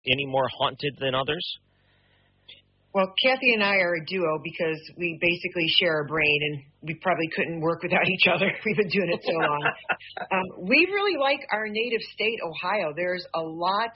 any more haunted than others? Well, Kathy and I are a duo because we basically share a brain, and we probably couldn't work without each other. We've been doing it so long. We really like our native state, Ohio. There's a lot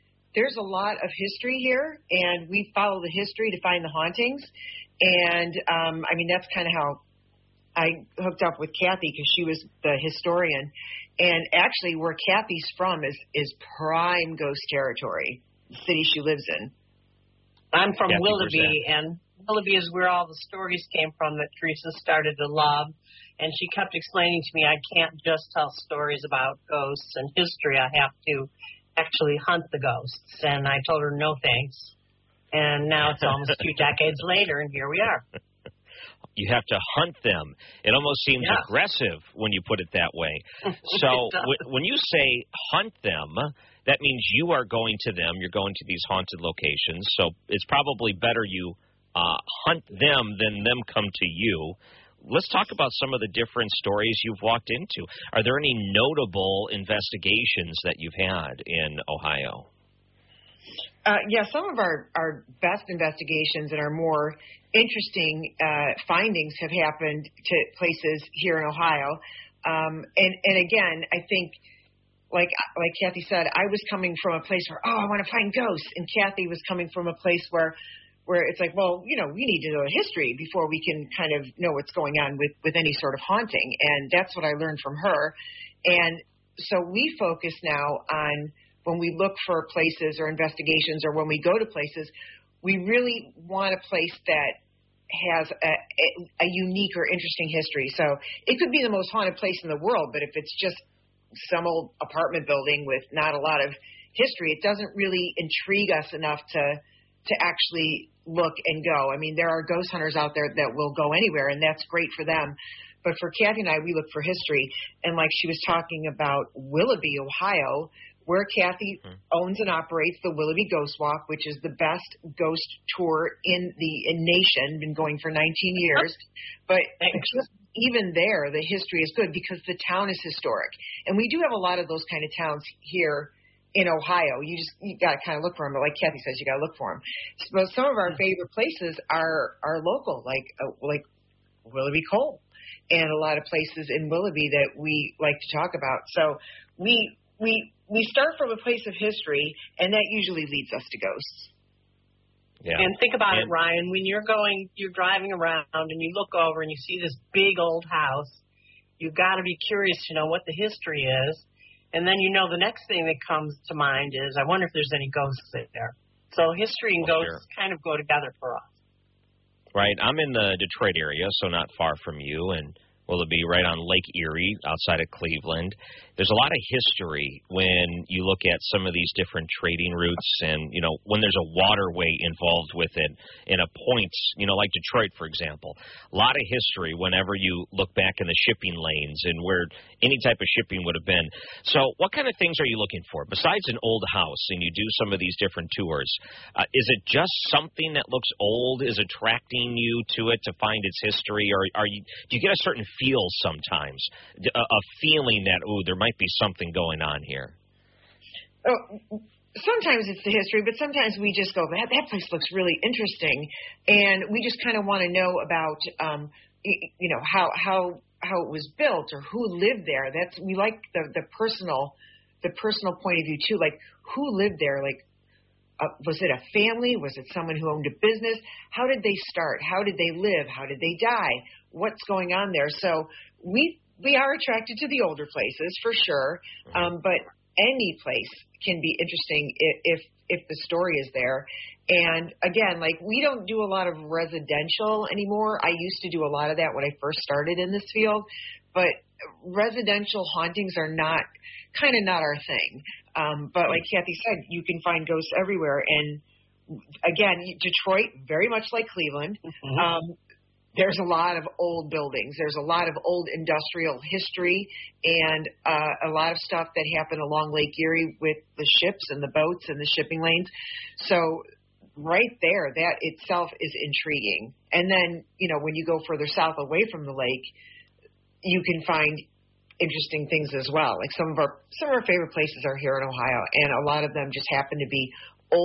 of history here, and we follow the history to find the hauntings. And, that's kind of how I hooked up with Kathy, because she was the historian. And actually, where Kathy's from is prime ghost territory, the city she lives in. I'm from Willoughby, and Willoughby is where all the stories came from that Teresa started to love. And she kept explaining to me, I can't just tell stories about ghosts and history. I have to actually hunt the ghosts. And I told her, no thanks. And now it's almost 2 decades later, and here we are. You have to hunt them. It almost seems aggressive when you put it that way. So when you say hunt them, that means you are going to them. You're going to these haunted locations. So it's probably better you hunt them than them come to you. Let's talk about some of the different stories you've walked into. Are there any notable investigations that you've had in Ohio? Some of our best investigations and our more interesting findings have happened to places here in Ohio. And again, I think, like Kathy said, I was coming from a place where, I want to find ghosts. And Kathy was coming from a place where it's like, well, we need to know history before we can kind of know what's going on with any sort of haunting. And that's what I learned from her. And so we focus now on, when we look for places or investigations, or when we go to places, we really want a place that has a unique or interesting history. So it could be the most haunted place in the world, but if it's just some old apartment building with not a lot of history, it doesn't really intrigue us enough to actually look and go. I mean, there are ghost hunters out there that will go anywhere, and that's great for them. But for Kathy and I, we look for history. And like she was talking about Willoughby, Ohio, where Kathy owns and operates the Willoughby Ghost Walk, which is the best ghost tour in the nation, been going for 19 years. But just even there, the history is good because the town is historic. And we do have a lot of those kind of towns here in Ohio. You got to kind of look for them. But like Kathy says, you got to look for them. But some of our favorite places are local, like Willoughby Coal, and a lot of places in Willoughby that we like to talk about. So we start from a place of history, and that usually leads us to ghosts. Yeah. And think about it, Ryan, when you're driving around and you look over and you see this big old house, you've got to be curious to know what the history is. And then the next thing that comes to mind is, I wonder if there's any ghosts there. So history and ghosts kind of go together for us. Right. I'm in the Detroit area, so not far from you, and Willoughby, right on Lake Erie, outside of Cleveland. There's a lot of history when you look at some of these different trading routes, and, when there's a waterway involved with it in a point, like Detroit, for example. A lot of history whenever you look back in the shipping lanes and where any type of shipping would have been. So what kind of things are you looking for? Besides an old house, and you do some of these different tours, is it just something that looks old is attracting you to it to find its history, or do you get a certain feel sometimes, a feeling that, there might be something going on here? Sometimes it's the history, but sometimes we just go, that place looks really interesting, and we just kind of want to know about, how it was built or who lived there. We like the personal point of view too. Like, who lived there? Like, was it a family? Was it someone who owned a business? How did they start? How did they live? How did they die? What's going on there? So we are attracted to the older places for sure, but any place can be interesting if the story is there. And again, like, we don't do a lot of residential anymore. I used to do a lot of that when I first started in this field, but residential hauntings are not our thing. But like Kathy said, you can find ghosts everywhere. And again, Detroit, very much like Cleveland, there's a lot of old buildings. There's a lot of old industrial history and a lot of stuff that happened along Lake Erie with the ships and the boats and the shipping lanes. So right there, that itself is intriguing. And then, when you go further south away from the lake, you can find interesting things as well. Like some of our favorite places are here in Ohio, and a lot of them just happen to be